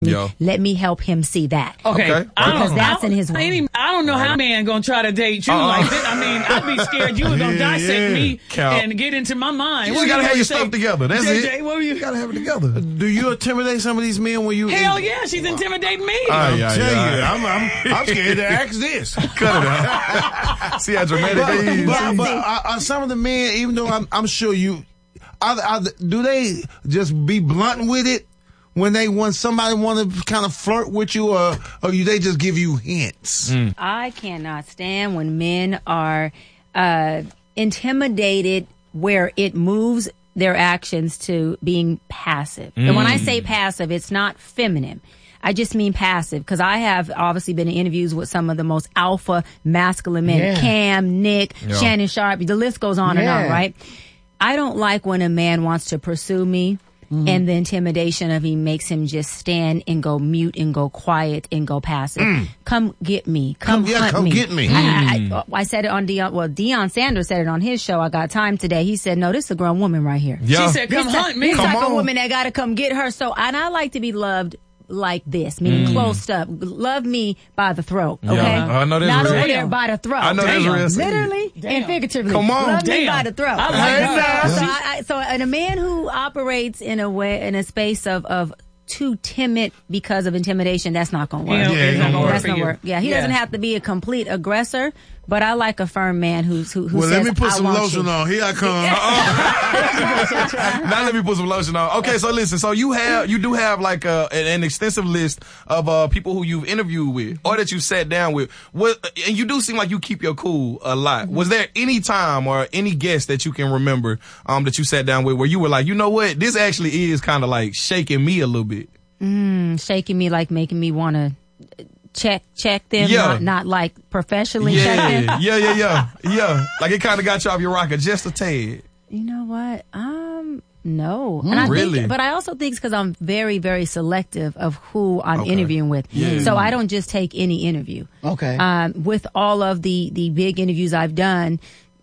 Let me help him see that. Okay. Because that's in his way. I don't know how a man gonna try to date you like this. I mean, I'd be scared you were gonna dissect me and get into my mind. You just gotta have your stuff together. That's JJ, it. what were you? You gotta have it together. Do you intimidate some of these men when you? Hell yeah, she's intimidating me. I'm telling you, I'm scared to ask this. Cut it out. See how dramatic they is. But some of the men, even though I'm sure you, do they just be blunt with it? When somebody want to kind of flirt with you, or they just give you hints? I cannot stand when men are intimidated where it moves their actions to being passive. And when I say passive, it's not feminine. I just mean passive, because I have obviously been in interviews with some of the most alpha masculine men. Yeah. Cam, Nick, Shannon Sharp, the list goes on and on, right? I don't like when a man wants to pursue me. And the intimidation of he makes him just stand and go mute and go quiet and go passive. Come get me. Come hunt me. Get me. I said it on Deion Sanders said it on his show. I Got Time today. He said, no, this is a grown woman right here. She said, come hunt me. This type of woman that got to come get her. So, and I like to be loved like this, meaning close up. Love me by the throat, okay? I know Not real. over there by the throat. I know that's real. Literally and figuratively. Come on. Love me by the throat. I like that. So, and a man who operates in a space of too timid because of intimidation, that's not going to work. It's not going to work That's for not you. work. Yeah, he doesn't have to be a complete aggressor, but I like a firm man who Well, says, let me put I some want lotion you. on. Here I come. Now let me put some lotion on. Okay, so listen. So you do have like an extensive list of people who you've interviewed with or that you sat down with. And you do seem like you keep your cool a lot. Was there any time or any guest that you can remember that you sat down with where you were like, you know what, this actually is kind of like shaking me a little bit? Shaking me, like making me want to check them, not like professionally check them. Yeah. Like it kind of got you off your rocker just a tad. You know what? No. And I think, but I also think it's because I'm very, very selective of who I'm interviewing with. So I don't just take any interview. Okay. With all of the big interviews I've done,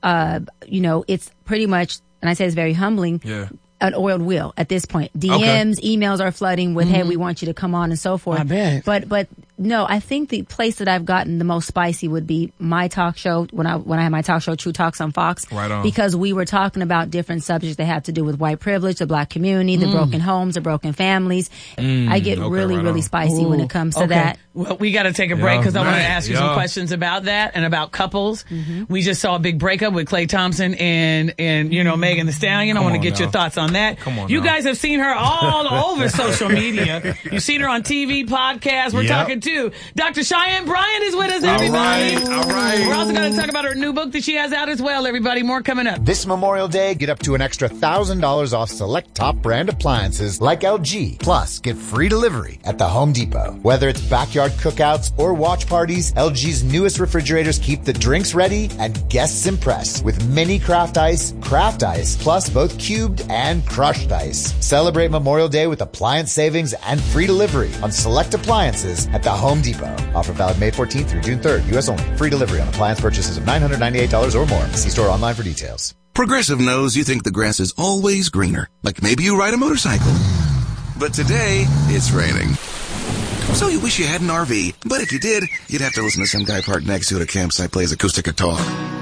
it's pretty much, and I say it's very humbling. Yeah. An oiled wheel at this point. DMs, emails are flooding with, hey, we want you to come on and so forth. I bet. But no, I think the place that I've gotten the most spicy would be my talk show, when I had my talk show, True Talks on Fox. Right on. Because we were talking about different subjects that have to do with white privilege, the black community, the broken homes, the broken families. I get really spicy when it comes to that. Well, we got to take a break because I want to ask you some questions about that and about couples. We just saw a big breakup with Klay Thompson and Megan Thee Stallion. I want to get your thoughts on that. Come on you now. guys have seen her all over social media. You've seen her on TV, podcasts. We're talking too. Dr. Cheyenne Bryant is with us, everybody. All right. We're also going to talk about her new book that she has out as well, everybody. More coming up. This Memorial Day, get up to an extra $1,000 off select top brand appliances like LG. Plus, get free delivery at the Home Depot. Whether it's backyard cookouts or watch parties, LG's newest refrigerators keep the drinks ready and guests impressed with mini craft ice, plus both cubed and crushed ice. Celebrate Memorial Day with appliance savings and free delivery on select appliances at the Home Depot. Offer valid May 14th through June 3rd, U.S. only. Free delivery on appliance purchases of $998 or more. See store online for details. Progressive knows you think the grass is always greener. Like maybe you ride a motorcycle. But today, it's raining. So you wish you had an RV. But if you did, you'd have to listen to some guy parked next to it at a campsite play his acoustic guitar.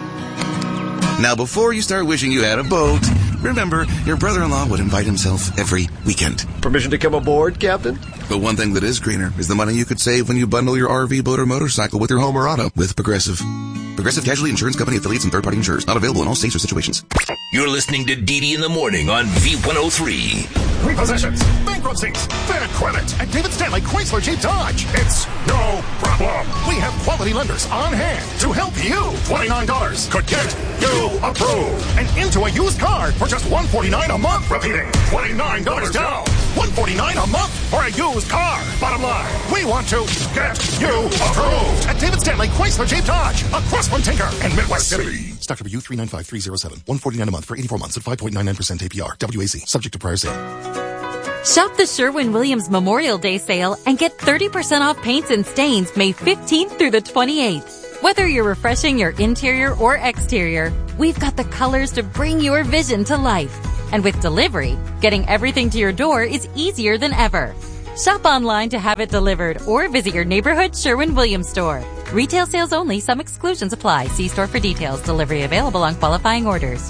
Now, before you start wishing you had a boat, remember, your brother-in-law would invite himself every weekend. Permission to come aboard, Captain? But one thing that is greener is the money you could save when you bundle your RV, boat, or motorcycle with your home or auto with Progressive. Progressive Casualty Insurance Company affiliates and third-party insurers. Not available in all states or situations. You're listening to Dee in the Morning on V103. Repossessions, bankruptcies, bad credit. At David Stanley Chrysler Jeep Dodge, it's no problem. We have quality lenders on hand to help you. $29 could get you approved and into a used car for just $149 a month. Repeating, $29 down, $149 a month for a used car. Bottom line, we want to get you approved at David Stanley Chrysler Jeep Dodge, across from Tinker and Midwest City. Stock number U395307, $149 a month for 84 months at 5.99% APR. WAC, subject to prior sale. Shop the Sherwin-Williams Memorial Day sale and get 30% off paints and stains May 15th through the 28th. Whether you're refreshing your interior or exterior, we've got the colors to bring your vision to life. And with delivery, getting everything to your door is easier than ever. Shop online to have it delivered or visit your neighborhood Sherwin-Williams store. Retail sales only. Some exclusions apply. See store for details. Delivery available on qualifying orders.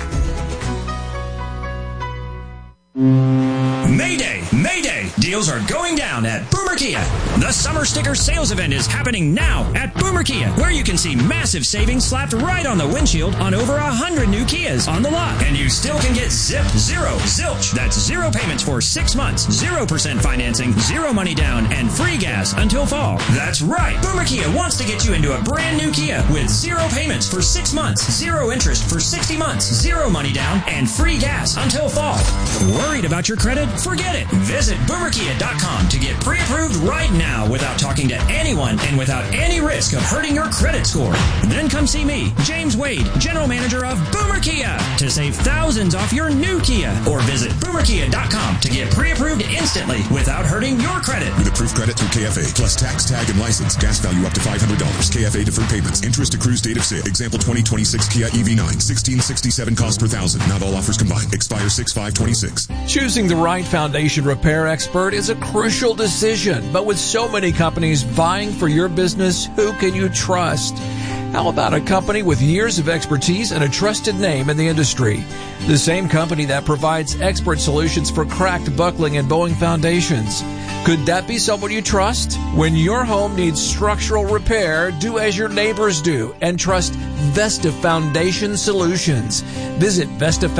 Mayday! Mayday! Deals are going down at Boomer Kia. The Summer Sticker Sales Event is happening now at Boomer Kia, where you can see massive savings slapped right on the windshield on over 100 new Kias on the lot. And you still can get zilch. That's 0 payments for 6 months, 0% financing, 0 money down, and free gas until fall. That's right. Boomer Kia wants to get you into a brand new Kia with 0 payments for 6 months, 0 interest for 60 months, 0 money down, and free gas until fall. Worried about your credit? Forget it. Visit BoomerKia.com to get pre-approved right now without talking to anyone and without any risk of hurting your credit score. Then come see me, James Wade, General Manager of Boomer Kia, to save thousands off your new Kia. Or visit BoomerKia.com to get pre-approved instantly without hurting your credit. With approved credit through KFA, plus tax, tag, and license. Gas value up to $500. KFA deferred payments. Interest accrues date of sale. Example 2026 Kia EV9. $1,667 cost per thousand. Not all offers combined. Expire 6/5/26. Choosing the right foundation repair expert is a crucial decision, but with so many companies vying for your business, who can you trust? How about a company with years of expertise and a trusted name in the industry? The same company that provides expert solutions for cracked, buckling, and bowing foundations. Could that be someone you trust? When your home needs structural repair, do as your neighbors do and trust Vesta Foundation Solutions. Visit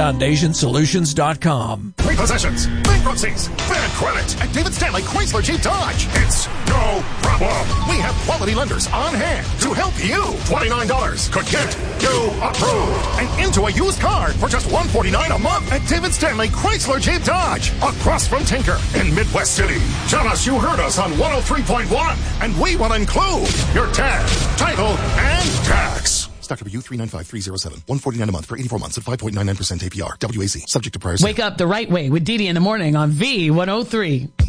VestaFoundationSolutions.com. Repossessions, bankruptcies, bad credit. At David Stanley Chrysler Jeep Dodge, it's no problem. We have quality lenders on hand to help you. $29 could get you approved and into a used car for just $149 a month at David Stanley Chrysler Jeep Dodge, across from Tinker in Midwest City. Tell us you heard us on 103.1, and we will include your tag, title, and tax. Stock number U395307. $149 a month for 84 months at 5.99% APR. WAC. Subject to prior. Wake up the right way with Didi in the morning on V103.